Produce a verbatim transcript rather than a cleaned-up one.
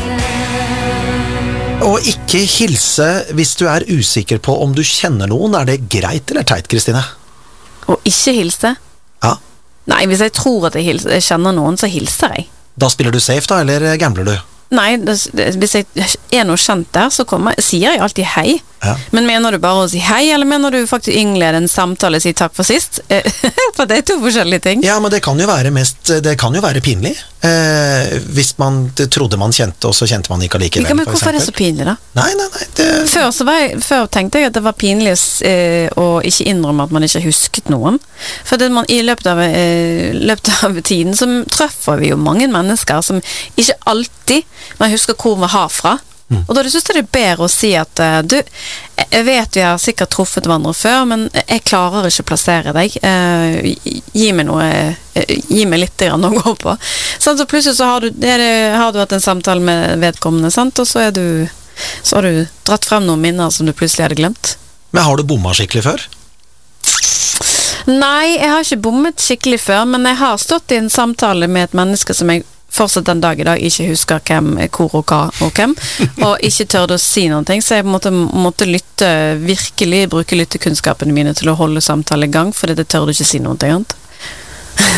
Og ikke hilse hvis du er usikker på om du kjenner noen. Er det greit eller teit, Kristine? Og ikke hilse? Ja. Nei, hvis jeg tror at jeg, hilser, jeg kjenner noen, så hilser jeg. Da spiller du safe da, eller gambler du? Nei, det, hvis jeg er noe kjent der, så kommer, sier jeg alltid hei. Ja. Men mener du bare å si hei, eller mener du faktisk innlede en samtale og si takk for sist? For det er to forskjellige ting. Ja, men det kan jo være mest, det kan jo være pinlig. Eh, hvis man trodde man kjente, og så kjente man ikke likevel, men hvorfor er det så pinlig da? Nei, nei, nei. Det... Før, så var jeg, før tenkte jeg at det var pinlig eh, å ikke innrømme at man ikke husket noen. For det man, i løpet av, eh, løpet av tiden så treffer vi jo mange mennesker som ikke alltid man husker hvor man har fra. Mm. Og da synes jeg det er bedre å si at uh, du, jeg vet vi har sikkert truffet hverandre før, men jeg klarer ikke å plassere deg. Uh, gi meg noe, uh, gi meg litt grann å gå på. Sånn, så plutselig så har du, det det, har du hatt en samtale med vedkommende, sant? Og så, er du, så har du dratt frem noen minner som du plutselig hadde glemt. Men har du bommet skikkelig før? Nei, jeg har ikke bommet skikkelig før, men jeg har stått i en samtale med et menneske som jeg fortsatt den dag i dag ikke husker hvem, hvor og hva og hvem, og ikke tørde å si noen ting, så jeg måtte, måtte lytte, virkelig bruke lyttekunnskapene mine til å holde samtale i gang, for det tørde ikke si noen ting annet.